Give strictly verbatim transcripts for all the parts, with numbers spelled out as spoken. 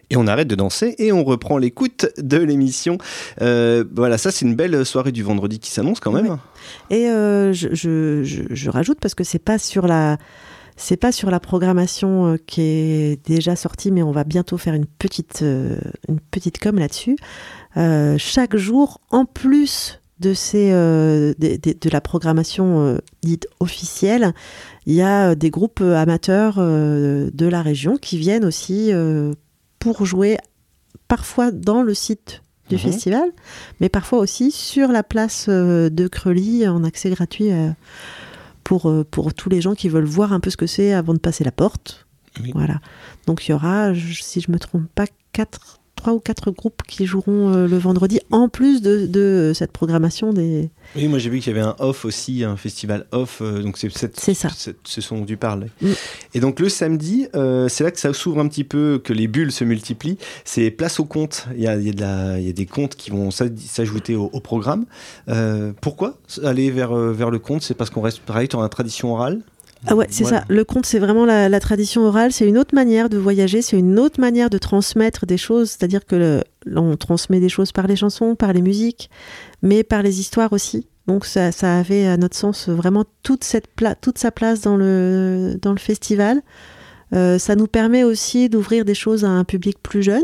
Et on arrête de danser et on reprend l'écoute de l'émission. Euh, voilà, ça c'est une belle soirée du vendredi qui s'annonce quand même. Ouais. Et euh, je, je, je, je rajoute parce que c'est pas sur la, c'est pas sur la programmation qui est déjà sortie, mais on va bientôt faire une petite, euh, une petite com là-dessus. Euh, chaque jour, en plus de ces, euh, de, de, de la programmation euh, dite officielle, il y a des groupes amateurs euh, de la région qui viennent aussi euh, pour jouer parfois dans le site du mmh. festival, mais parfois aussi sur la place euh, de Creully en accès gratuit euh, pour, euh, pour tous les gens qui veulent voir un peu ce que c'est avant de passer la porte. Oui. Voilà. Donc il y aura, si je ne me trompe pas, quatre trois ou quatre groupes qui joueront euh, le vendredi, en plus de, de cette programmation des... Oui, moi j'ai vu qu'il y avait un off aussi, un festival off, euh, donc c'est, cette, c'est ça. C'est, ce dont tu parles. Mm. Et donc le samedi, euh, c'est là que ça s'ouvre un petit peu, que les bulles se multiplient, c'est place aux contes. Il y a, il y a, de la, il y a des contes qui vont s'ajouter au, au programme. Euh, pourquoi aller vers, vers le conte ? C'est parce qu'on reste pareil dans la tradition orale ? Ah ouais, c'est voilà. ça. Le conte, c'est vraiment la, la tradition orale. C'est une autre manière de voyager, c'est une autre manière de transmettre des choses. C'est-à-dire que le, on transmet des choses par les chansons, par les musiques, mais par les histoires aussi. Donc ça, ça avait, à notre sens, vraiment toute, cette pla- toute sa place dans le, dans le festival. Euh, ça nous permet aussi d'ouvrir des choses à un public plus jeune,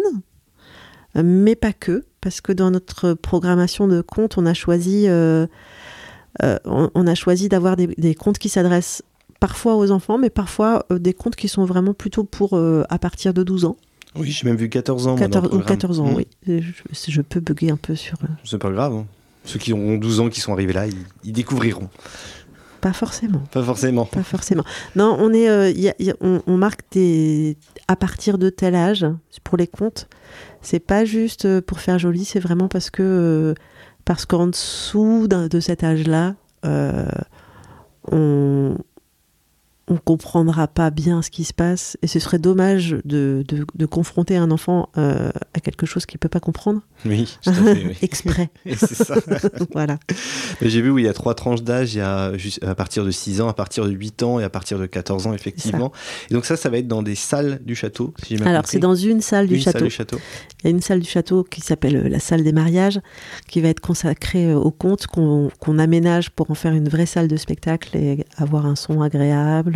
mais pas que, parce que dans notre programmation de contes, on a choisi, euh, euh, on, on a choisi d'avoir des, des contes qui s'adressent parfois aux enfants, mais parfois euh, des contes qui sont vraiment plutôt pour euh, à partir de douze ans. Oui, j'ai même vu quatorze ans. quatorze, moi, ou quatorze ans, mmh. oui. Je, je peux bugger un peu sur... Euh... C'est pas grave. Hein. Ceux qui ont douze ans, qui sont arrivés là, ils, ils découvriront. Pas forcément. Pas forcément. Pas forcément. Non, on, est, euh, y a, y a, on, on marque des... à partir de tel âge, pour les contes. C'est pas juste pour faire joli, c'est vraiment parce que... Euh, parce qu'en dessous de cet âge-là, euh, on... on comprendra pas bien ce qui se passe et ce serait dommage de, de, de confronter un enfant euh, à quelque chose qu'il peut pas comprendre. Oui, tout à fait, oui. Exprès. Et c'est ça. Voilà. Mais j'ai vu où il y a trois tranches d'âge, il y a juste à partir de six ans, à partir de huit ans et à partir de quatorze ans, effectivement. Et donc ça, ça va être dans des salles du château, si j'ai bien Alors, compris. c'est dans une salle du une château. Salle du château. Il y a une salle du château qui s'appelle la salle des mariages, qui va être consacrée aux contes, qu'on, qu'on aménage pour en faire une vraie salle de spectacle et avoir un son agréable,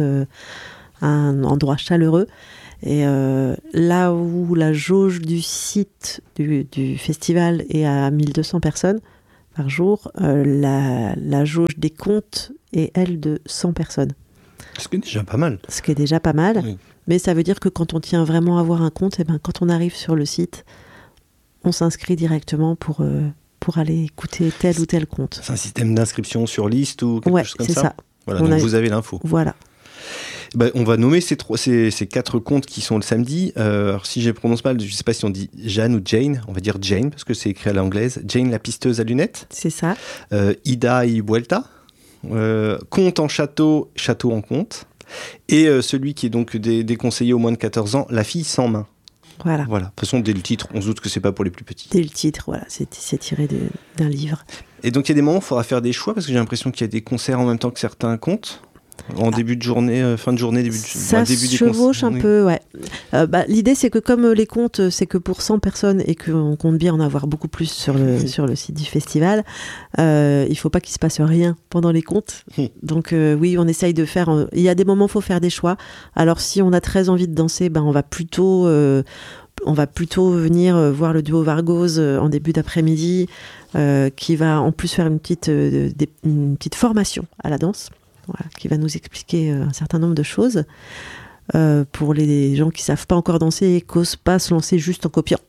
un endroit chaleureux. Et euh, là où la jauge du site du, du festival est à mille deux cents personnes par jour, euh, la, la jauge des contes est, elle, de cent personnes. Ce qui est déjà pas mal. Ce qui est déjà pas mal. Oui. Mais ça veut dire que quand on tient vraiment à voir un conte, eh ben, quand on arrive sur le site, on s'inscrit directement pour, euh, pour aller écouter tel c'est, ou tel conte. C'est un système d'inscription sur liste ou quelque ouais, chose comme c'est ça. ça. Voilà, on donc a... vous avez l'info. Voilà. Ben, on va nommer ces, trois, ces, ces quatre contes qui sont le samedi. Euh, alors si je ne prononce mal, je ne sais pas si on dit Jeanne ou Jane. On va dire Jane parce que c'est écrit à l'anglaise. Jane la pisteuse à lunettes. C'est ça. Euh, Ida y Vuelta. Euh, conte en château, château en conte. Et euh, celui qui est donc dé- déconseillé aux moins de quatorze ans, La fille sans main. Voilà. Voilà. De toute façon, dès le titre, on se doute que c'est pas pour les plus petits. Dès le titre, voilà, c'est, c'est tiré de, d'un livre. Et donc il y a des moments où il faudra faire des choix parce que j'ai l'impression qu'il y a des concerts en même temps que certains contes. En début de journée, euh, fin de journée, début de ça début se chevauche un oui. peu, ouais. Euh, bah, l'idée, c'est que comme euh, les comptes, c'est que pour cent personnes et qu'on compte bien en avoir beaucoup plus sur le, oui. sur le site du festival, euh, il ne faut pas qu'il se passe rien pendant les comptes. Oui. Donc euh, oui, on essaye de faire... Euh, il y a des moments où il faut faire des choix. Alors si on a très envie de danser, ben, on va plutôt... Euh, on va plutôt venir euh, voir le duo Vargose euh, en début d'après-midi, euh, qui va en plus faire une petite, euh, des, une petite formation à la danse. Voilà, qui va nous expliquer un certain nombre de choses euh, pour les gens qui ne savent pas encore danser et qui n'osent pas se lancer juste en copiant.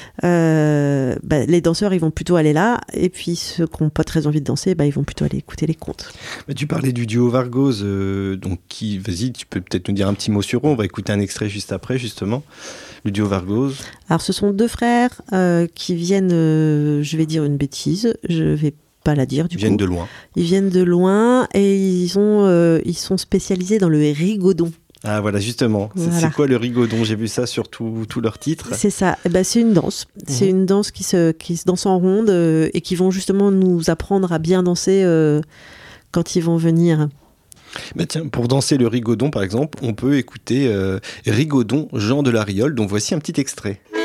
Euh, bah, les danseurs, ils vont plutôt aller là, et puis ceux qui n'ont pas très envie de danser, bah, ils vont plutôt aller écouter les contes. Bah, tu parlais du duo Vargose, euh, donc qui, vas-y, tu peux peut-être nous dire un petit mot sur eux. On va écouter un extrait juste après, justement. Le duo Vargose. Alors, ce sont deux frères euh, qui viennent, euh, je vais dire une bêtise, je vais pas la dire du Ils viennent coup. de loin. Ils viennent de loin et ils, ont, euh, ils sont spécialisés dans le rigodon. Ah voilà, justement. Voilà. C'est, c'est quoi le rigodon ? J'ai vu ça sur tous leurs titres. C'est ça. Eh ben, c'est une danse. Mmh. C'est une danse qui se, qui se danse en ronde euh, et qui vont justement nous apprendre à bien danser euh, quand ils vont venir. Bah tiens, pour danser le rigodon, par exemple, on peut écouter euh, Rigodon, Jean de la Riole, dont voici un petit extrait.